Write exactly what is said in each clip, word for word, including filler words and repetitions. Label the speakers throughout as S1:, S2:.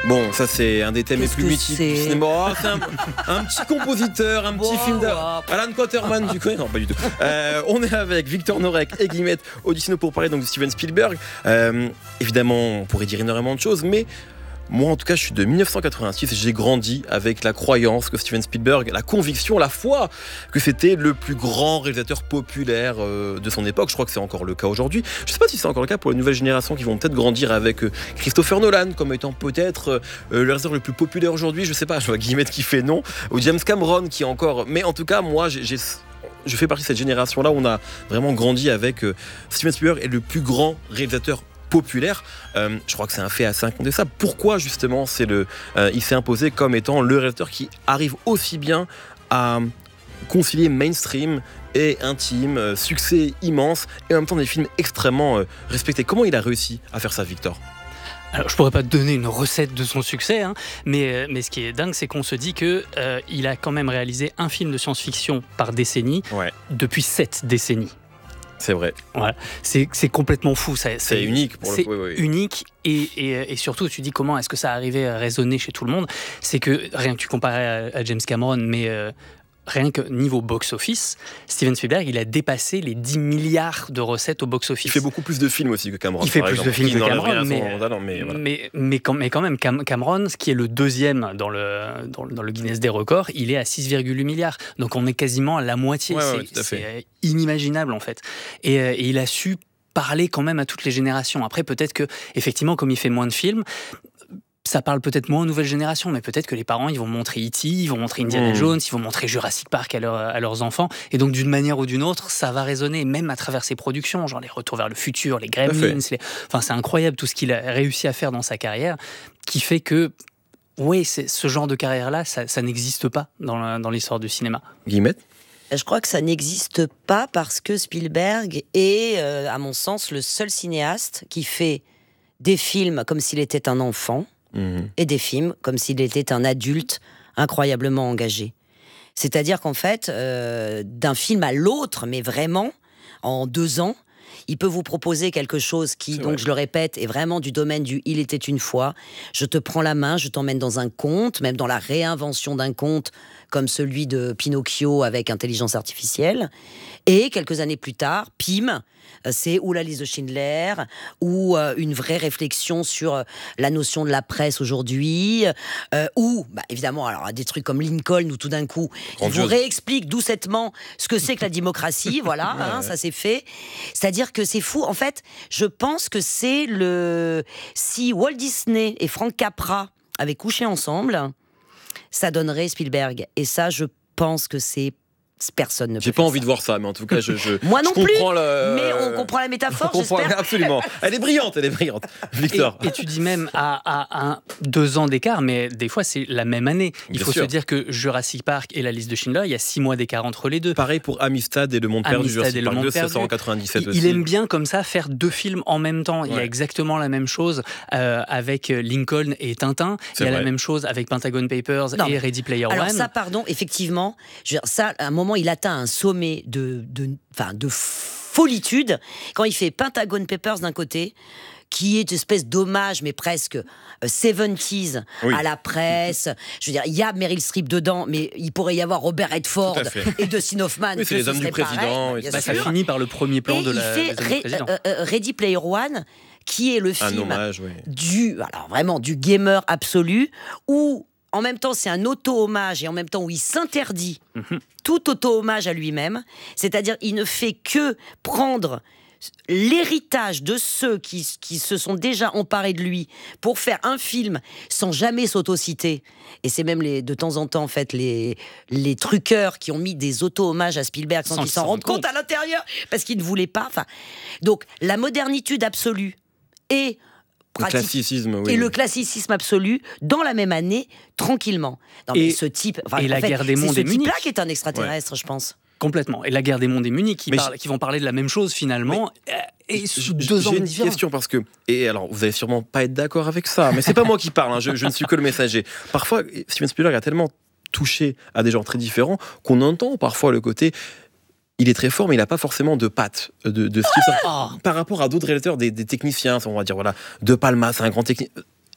S1: Bon, ça c'est un des thèmes les
S2: Qu'est-ce
S1: plus
S2: que
S1: mythiques
S2: c'est
S1: du cinéma. Oh, c'est un, un petit compositeur, un petit
S2: Wow,
S1: film de
S2: wow.
S1: Alan Quaterman, tu connais? Non, pas du tout. Euh, on est avec Victor Norek et Guillemette Audicino pour parler donc de Steven Spielberg. Euh, évidemment, on pourrait dire énormément de choses, mais moi, en tout cas, je suis de dix-neuf cent quatre-vingt-six et j'ai grandi avec la croyance que Steven Spielberg, la conviction, la foi que c'était le plus grand réalisateur populaire euh, de son époque. Je crois que c'est encore le cas aujourd'hui. Je ne sais pas si c'est encore le cas pour les nouvelles générations qui vont peut-être grandir avec euh, Christopher Nolan comme étant peut-être euh, le réalisateur le plus populaire aujourd'hui. Je ne sais pas, je vois Guillemette qui fait non, ou James Cameron qui est encore... Mais en tout cas, moi, j'ai... j'ai... je fais partie de cette génération-là où on a vraiment grandi avec euh, Steven Spielberg est le plus grand réalisateur populaire. Euh, je crois que c'est un fait assez incontestable. Pourquoi justement c'est le, euh, il s'est imposé comme étant le réalisateur qui arrive aussi bien à concilier mainstream et intime, euh, succès immense et en même temps des films extrêmement euh, respectés. Comment il a réussi à faire ça, Victor ?
S3: Alors, je pourrais pas te donner une recette de son succès, hein, mais, mais ce qui est dingue, c'est qu'on se dit qu'il euh, a quand même réalisé un film de science-fiction par décennie
S1: Ouais.
S3: depuis sept décennies.
S1: C'est vrai.
S3: Voilà. C'est, c'est complètement fou. Ça,
S1: C'est,
S3: c'est
S1: unique pour
S3: c'est
S1: le coup. Oui, oui.
S3: unique et, et, et surtout, tu dis comment est-ce que ça arrivait à résonner chez tout le monde. C'est que rien que tu comparais à, à James Cameron, mais euh, rien que niveau box-office, Steven Spielberg, il a dépassé les dix milliards de recettes au box-office.
S1: Il fait beaucoup plus de films aussi que Cameron.
S3: Il fait
S1: par
S3: plus
S1: exemple.
S3: de films
S1: Il
S3: que
S1: n'enlève
S3: Cameron,
S1: rien à son
S3: mais,
S1: talent, mais, voilà.
S3: mais, mais, quand, mais quand même, Cam- Cameron, ce qui est le deuxième dans le, dans, le- dans le Guinness des records, il est à six virgule huit milliards. Donc on est quasiment à la moitié.
S1: Ouais,
S3: c'est,
S1: ouais, tout à fait.
S3: c'est inimaginable en fait. Et, euh, et il a su parler quand même à toutes les générations. Après, peut-être que, effectivement, comme il fait moins de films, ça parle peut-être moins aux nouvelles générations, mais peut-être que les parents, ils vont montrer E T, ils vont montrer Indiana
S1: Mmh.
S3: Jones, ils vont montrer Jurassic Park à, leur- à leurs enfants. Et donc, d'une manière ou d'une autre, ça va résonner, même à travers ses productions, genre les Retours vers le futur, les Gremlins. Les... Enfin, c'est incroyable tout ce qu'il a réussi à faire dans sa carrière, qui fait que, oui, c'est, ce genre de carrière-là, ça, ça n'existe pas dans, la- dans l'histoire du cinéma.
S1: Guillemette ?
S2: Je crois que ça n'existe pas parce que Spielberg est, euh, à mon sens, le seul cinéaste qui fait des films comme s'il était un enfant
S1: Mmh.
S2: et des films comme s'il était un adulte incroyablement engagé. C'est-à-dire qu'en fait, euh, d'un film à l'autre, mais vraiment, en deux ans, il peut vous proposer quelque chose qui,
S1: C'est
S2: donc
S1: vrai.
S2: je le répète, est vraiment du domaine du « il était une fois ». Je te prends la main, je t'emmène dans un conte, même dans la réinvention d'un conte, comme celui de Pinocchio avec intelligence artificielle. Et quelques années plus tard, Pim, euh, c'est ou la liste de Schindler, ou euh, une vraie réflexion sur euh, la notion de la presse aujourd'hui, euh, ou, bah, évidemment, alors des trucs comme Lincoln, où tout d'un coup, il vous
S1: Grandiose.
S2: réexplique doucettement ce que c'est que la démocratie, voilà, hein, ça c'est fait. C'est-à-dire que c'est fou. En fait, je pense que c'est le... Si Walt Disney et Frank Capra avaient couché ensemble, ça donnerait Spielberg. Et ça, je pense que c'est... Personne ne peut
S1: J'ai pas
S2: faire
S1: envie
S2: ça.
S1: de voir ça, mais en tout cas, je, je,
S2: Moi non
S1: je
S2: plus,
S1: comprends le...
S2: mais on comprend la métaphore,
S1: On comprend,
S2: j'espère.
S1: absolument. Elle est brillante, elle est brillante.
S3: Et,
S1: Victor.
S3: et tu dis même à, à, à deux ans d'écart, mais des fois c'est la même année. Il
S1: Bien
S3: faut
S1: sûr.
S3: se dire que Jurassic Park et la liste de Schindler, il y a six mois d'écart entre les deux.
S1: Pareil pour Amistad et Le Monde Perdu.
S3: Amistad
S1: Jurassic
S3: et Le
S1: Park
S3: Monde
S1: deux,
S3: Perdu.
S1: c'est en quatre-vingt-dix-sept
S3: Il,
S1: aussi.
S3: il aime bien comme ça faire deux films en même temps. Il y a
S1: Ouais.
S3: exactement la même chose euh, avec Lincoln et Tintin.
S1: C'est
S3: il y a
S1: vrai.
S3: la même chose avec Pentagon Papers
S2: Non,
S3: et Ready Player
S2: Alors
S3: One.
S2: ça, pardon, effectivement, je veux dire, ça, à un moment, il atteint un sommet de, de, enfin, de folitude quand il fait Pentagon Papers d'un côté, qui est une espèce d'hommage, mais presque soixante-dix
S1: Oui.
S2: à la presse. Je veux dire, il y a Meryl Streep dedans, mais il pourrait y avoir Robert Redford
S1: Tout à fait.
S2: et Dustin Hoffman.
S1: Oui, c'est
S2: que
S1: les
S2: ce
S1: hommes du
S2: serait
S1: président,
S2: pareil,
S1: et
S2: bien
S3: Bah, ça
S2: sûr.
S3: finit par le premier plan
S2: Et
S3: de
S2: il
S3: la
S2: fait
S3: des hommes du
S2: Re-
S3: président.
S2: euh, euh, Ready Player One, qui est le
S1: Un
S2: film
S1: hommage, oui.
S2: du, alors vraiment du gamer absolu, où en même temps c'est un auto-hommage et en même temps où il s'interdit
S3: Mhm.
S2: tout auto-hommage à lui-même, c'est-à-dire il ne fait que prendre l'héritage de ceux qui, qui se sont déjà emparés de lui pour faire un film sans jamais s'autociter. Et c'est même les, de temps en temps en fait les, les truqueurs qui ont mis des auto-hommages à Spielberg sans,
S3: Sans
S2: qu'ils s'en rendent compte à l'intérieur parce qu'ils ne voulaient pas. Enfin, donc la modernitude absolue et
S1: Le
S2: pratique-
S1: classicisme, oui.
S2: et le classicisme absolu dans la même année, tranquillement. Non, mais
S3: Et-
S2: ce type, enfin,
S3: et
S2: en
S3: la
S2: fait,
S3: guerre des mondes
S2: c'est
S3: et
S2: ce type-là
S3: Munich.
S2: qui est un extraterrestre, je pense.
S3: Complètement. Et la guerre des mondes et Munich, qui,
S1: Mais
S3: parlent- qui vont parler de la même chose finalement. euh, Et sous
S1: J-
S3: deux ans
S1: J'ai
S3: de
S1: une
S3: différence.
S1: question parce que, et alors vous allez sûrement pas être d'accord avec ça, mais c'est pas moi qui parle, hein, je, je ne suis que le messager. Parfois, Steven Spielberg a tellement touché à des genres très différents qu'on entend parfois le côté. Il est très fort, mais il n'a pas forcément de patte de, de style.
S3: Ah.
S1: Par rapport à d'autres réalisateurs, des, des techniciens, on va dire voilà, De Palma, c'est un grand technicien.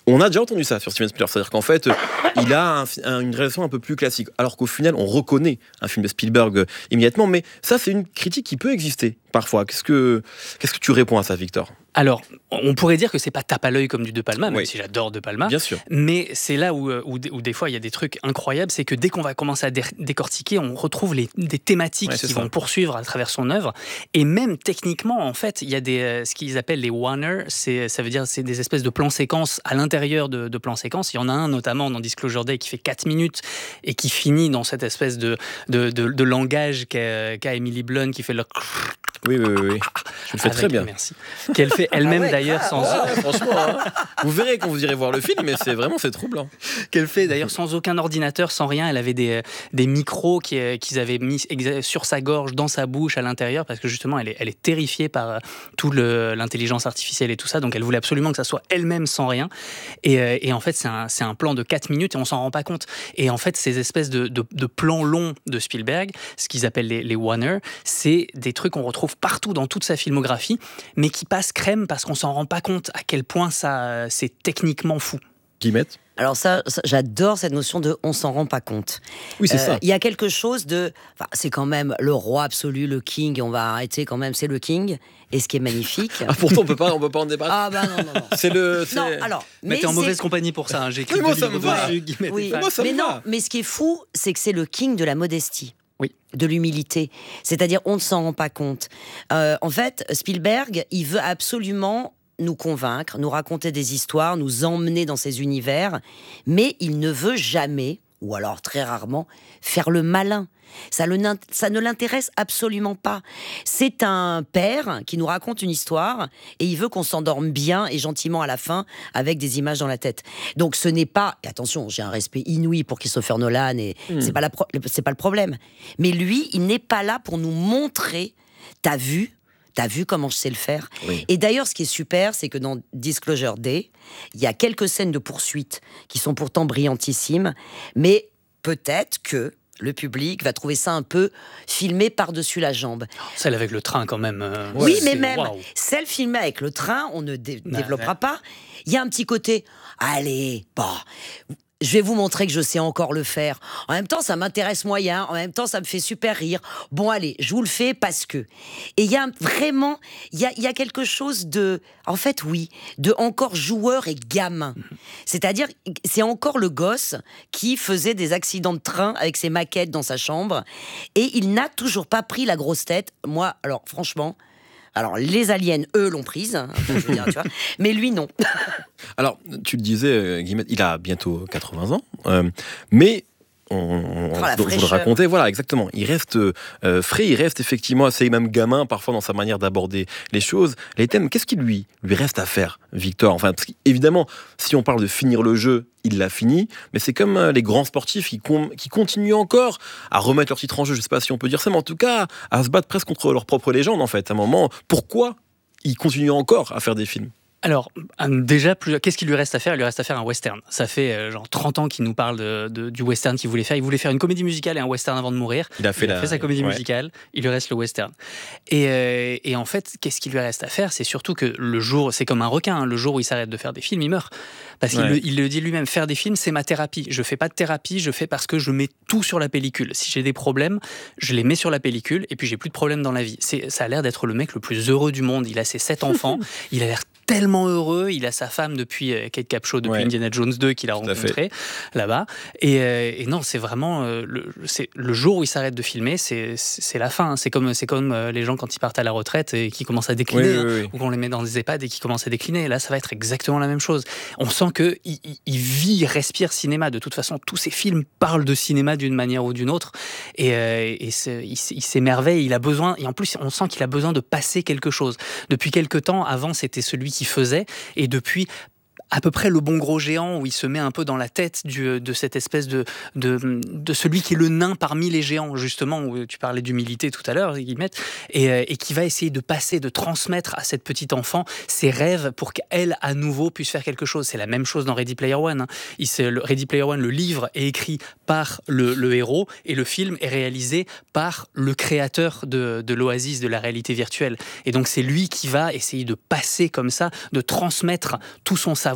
S1: On a déjà entendu ça sur Steven Spielberg, c'est-à-dire qu'en fait, il a un, un, une réalisation un peu plus classique, alors qu'au final, on reconnaît un film de Spielberg euh, immédiatement, mais ça, c'est une critique qui peut exister parfois. Qu'est-ce que, qu'est-ce que tu réponds à ça, Victor ?
S3: Alors, on pourrait dire que c'est pas tape à l'œil comme du De Palma, même
S1: oui.
S3: si j'adore De Palma.
S1: Bien sûr.
S3: Mais c'est là où, où, où des fois il y a des trucs incroyables, c'est que dès qu'on va commencer à dé- décortiquer, on retrouve les, des thématiques
S1: ouais,
S3: qui
S1: ça.
S3: vont poursuivre à travers son œuvre. Et même techniquement, en fait, il y a des, euh, ce qu'ils appellent les one-er, c'est, ça veut dire c'est des espèces de plans séquences à l'intérieur de, de plans séquences. Il y en a un notamment dans Disclosure Day qui fait quatre minutes et qui finit dans cette espèce de, de, de, de langage qu'a, qu'a Emily Blunt qui fait le...
S1: Oui, oui, oui. Je le fais
S3: Avec,
S1: très bien.
S3: Merci. Qu'elle fait elle-même
S2: Ah ouais,
S3: d'ailleurs
S2: ah,
S3: sans...
S1: Ouais, franchement, hein. Vous verrez quand vous irez voir le film, mais c'est vraiment c'est troublant.
S3: Qu'elle fait d'ailleurs sans aucun ordinateur, sans rien. Elle avait des, des micros qui, qu'ils avaient mis sur sa gorge, dans sa bouche, à l'intérieur, parce que justement, elle est, elle est terrifiée par toute l'intelligence artificielle et tout ça. Donc, elle voulait absolument que ça soit elle-même sans rien. Et, et en fait, c'est un, c'est un plan de quatre minutes et on s'en rend pas compte. Et en fait, ces espèces de, de, de plans longs de Spielberg, ce qu'ils appellent les, les one-er, c'est des trucs qu'on retrouve partout dans toute sa filmographie, mais qui passent crème parce qu'on s'en rend pas compte à quel point ça, c'est techniquement fou.
S1: Guillemette ?
S2: Alors ça, ça, j'adore cette notion de on s'en rend pas compte.
S1: Oui, c'est
S2: euh,
S1: ça.
S2: Il y a quelque chose de... Enfin, c'est quand même le roi absolu, le king, on va arrêter quand même, c'est le king. Et ce qui est magnifique...
S1: Ah, pourtant, on peut pas, on peut pas en débattre.
S2: Ah bah non, non, non.
S1: C'est le... C'est...
S2: Non, alors...
S3: Mais, mais t'es en mauvaise compagnie pour ça, hein. J'ai écrit
S1: mais moi,
S3: deux
S1: ça
S3: livres
S1: me va.
S3: dessus, Guillemette
S2: Oui,
S3: et
S1: moi, ça me
S2: mais
S1: va.
S2: non, mais ce qui est fou, c'est que c'est le king de la modestie.
S3: Oui.
S2: De l'humilité. C'est-à-dire, on ne s'en rend pas compte. Euh, en fait, Spielberg, il veut absolument nous convaincre, nous raconter des histoires, nous emmener dans ses univers, mais il ne veut jamais, ou alors très rarement, faire le malin. Ça, le, ça ne l'intéresse absolument pas. C'est un père qui nous raconte une histoire et il veut qu'on s'endorme bien et gentiment à la fin avec des images dans la tête. Donc ce n'est pas... Et attention, j'ai un respect inouï pour Christopher Nolan et mmh. c'est pas la pro, c'est pas le problème. Mais lui, il n'est pas là pour nous montrer « t'as vu ?» T'as vu comment je sais le faire ? Oui. Et d'ailleurs, ce qui est super, c'est que dans Disclosure Day, il y a quelques scènes de poursuite qui sont pourtant brillantissimes, mais peut-être que le public va trouver ça un peu filmé par-dessus la jambe.
S3: Celle avec le train, quand même. Euh,
S2: oui, mais même
S3: wow.
S2: Celle filmée avec le train, on ne dé-
S3: bah,
S2: développera
S3: ouais.
S2: pas. Il y a un petit côté, allez, bah... je vais vous montrer que je sais encore le faire. En même temps, ça m'intéresse moyen. En même temps, ça me fait super rire. Bon, allez, je vous le fais parce que... Et il y a vraiment... Il y a, y a quelque chose de... En fait, oui, de encore joueur et gamin. Mm-hmm. C'est-à-dire, c'est encore le gosse qui faisait des accidents de train avec ses maquettes dans sa chambre. Et il n'a toujours pas pris la grosse tête. Moi, alors, franchement... Alors, les aliens, eux, l'ont prise, hein, je veux dire, tu vois, mais lui, non.
S1: Alors, tu le disais, Guillemette, il a bientôt quatre-vingts ans, euh, mais... On, on,
S2: oh,
S1: vous le racontez, voilà, exactement. Il reste euh, frais, il reste effectivement assez même gamin, parfois dans sa manière d'aborder les choses, les thèmes. Qu'est-ce qui lui, lui reste à faire, Victor ? Enfin, parce qu'évidemment, si on parle de finir le jeu, il l'a fini, mais c'est comme euh, les grands sportifs qui, com- qui continuent encore à remettre leur titre en jeu, je ne sais pas si on peut dire ça, mais en tout cas, à se battre presque contre leur propre légende, en fait. À un moment, pourquoi ils continuent encore à faire des films ?
S3: Alors, déjà, plus, qu'est-ce qu'il lui reste à faire ? Il lui reste à faire un western. Ça fait euh, genre trente ans qu'il nous parle de, de, du western qu'il voulait faire. Il voulait faire une comédie musicale et un western avant de mourir.
S1: Il a fait,
S3: il a
S1: la...
S3: fait sa comédie
S1: ouais.
S3: musicale, il lui reste le western. Et, euh, et en fait, qu'est-ce qu'il lui reste à faire ? C'est surtout que le jour, c'est comme un requin, hein, le jour où il s'arrête de faire des films, il meurt. Parce qu'il
S1: ouais.
S3: le, il le dit lui-même, faire des films, c'est ma thérapie. Je fais pas de thérapie, je fais parce que je mets tout sur la pellicule. Si j'ai des problèmes, je les mets sur la pellicule et puis j'ai plus de problèmes dans la vie. C'est, ça a l'air d'être le mec le plus heureux du monde. Il a ses sept enfants, il a l'air tellement heureux, il a sa femme depuis euh, Kate Capshaw, depuis ouais. Indiana Jones deux qu'il a Tout rencontré là-bas. Et, euh, et non, c'est vraiment euh, le, c'est, le jour où il s'arrête de filmer, c'est, c'est la fin. C'est comme, c'est comme euh, les gens quand ils partent à la retraite et qui commencent à décliner, oui, oui, oui. Hein, ou qu'on les met dans des EHPAD et qui commencent à décliner. Là, ça va être exactement la même chose. On sent qu'il il, il vit, il respire cinéma. De toute façon, tous ses films parlent de cinéma d'une manière ou d'une autre. Et, euh, et c'est, il, il s'émerveille. Il a besoin, et en plus, on sent qu'il a besoin de passer quelque chose. Depuis quelque temps, avant, c'était celui qui faisait, et depuis à peu près Le Bon Gros Géant, où il se met un peu dans la tête du, de cette espèce de, de, de celui qui est le nain parmi les géants, justement, où tu parlais d'humilité tout à l'heure, Guillemette, et, et qui va essayer de passer, de transmettre à cette petite enfant ses rêves pour qu'elle, à nouveau, puisse faire quelque chose. C'est la même chose dans Ready Player One. Hein. Il, le, Ready Player One, le livre est écrit par le, le héros, et le film est réalisé par le créateur de, de l'Oasis, de la réalité virtuelle. Et donc, c'est lui qui va essayer de passer comme ça, de transmettre tout son savoir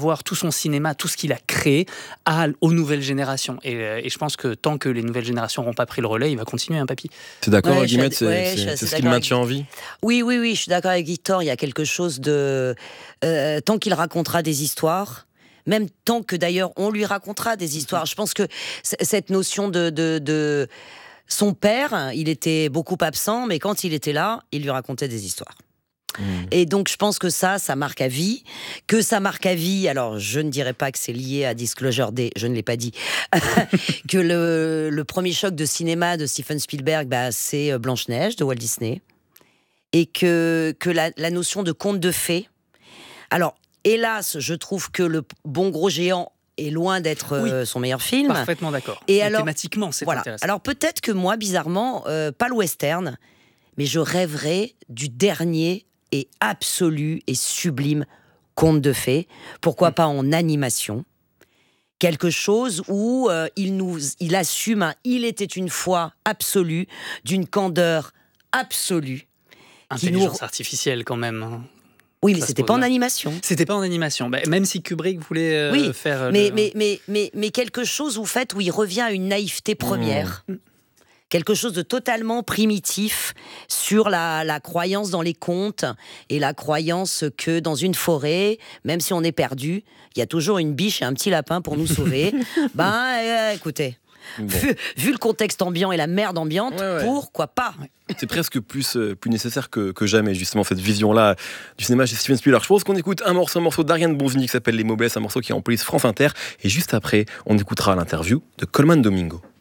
S3: savoir, tout son cinéma, tout ce qu'il a créé à, aux nouvelles générations. Et, et je pense que tant que les nouvelles générations n'auront pas pris le relais, il va continuer, hein, papy.
S1: T'es d'accord,
S2: Ouais,
S1: Guillemette,
S2: je suis ad-
S1: c'est,
S2: ouais, je
S1: c'est,
S2: suis
S1: c'est ce
S2: assez
S1: qui le
S2: d'accord
S1: maintient en vie?
S2: Oui, oui, oui, je suis d'accord avec Victor. Il y a quelque chose de... euh, tant qu'il racontera des histoires, même tant que d'ailleurs on lui racontera des histoires, je pense que c- cette notion de... de, de... Son père, il était beaucoup absent, mais quand il était là, il lui racontait des histoires.
S1: Mmh.
S2: Et donc, je pense que ça, ça marque à vie. Que ça marque à vie, alors je ne dirais pas que c'est lié à Disclosure Day, je ne l'ai pas dit. Que le, le premier choc de cinéma de Steven Spielberg, bah, c'est Blanche-Neige de Walt Disney. Et que, que la, la notion de conte de fées. Alors, hélas, je trouve que Le Bon Gros Géant est loin d'être
S3: Oui.
S2: euh, son meilleur film.
S3: Parfaitement d'accord.
S2: Et
S3: Mais
S2: alors-
S3: thématiquement, c'est
S2: Voilà.
S3: intéressant.
S2: Alors peut-être que moi, bizarrement, euh, pas le western, mais je rêverais du dernier et absolu et sublime conte de fées. Pourquoi pas en animation? Quelque chose où euh, il, nous, il assume un « il était une fois » absolu, d'une candeur absolue. qui nous-
S3: Intelligence artificielle quand même, hein.
S2: Oui, mais
S3: Ça se
S2: c'était
S3: pose
S2: pas en
S3: là.
S2: animation.
S3: C'était pas en animation, bah, même si Kubrick voulait euh,
S2: Oui,
S3: faire. euh,
S2: Mais,
S3: le-
S2: mais, mais, mais, mais quelque chose où, fait, où il revient à une naïveté première. Quelque chose de totalement primitif sur la, la croyance dans les contes et la croyance que dans une forêt, même si on est perdu, il y a toujours une biche et un petit lapin pour nous sauver. ben, euh, écoutez,
S1: Bon.
S2: vu, vu le contexte ambiant et la merde ambiante,
S1: Ouais, ouais.
S2: pourquoi pas?
S1: C'est presque plus, euh, plus nécessaire que, que jamais, justement, cette vision-là du cinéma chez Steven Spielberg. Je pense qu'on écoute un morceau, un morceau d'Ariane Bonvigny qui s'appelle Les Mots Blesses, un morceau qui est en police France Inter. Et juste après, on écoutera l'interview de Colman Domingo.